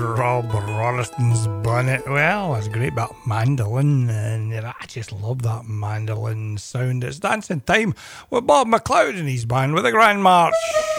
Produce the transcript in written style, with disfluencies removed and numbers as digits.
Rob Roniston's Bonnet. Well, it's great about mandolin, and I just love that mandolin sound. It's dancing time with Bob McLeod and his band with the Grand March.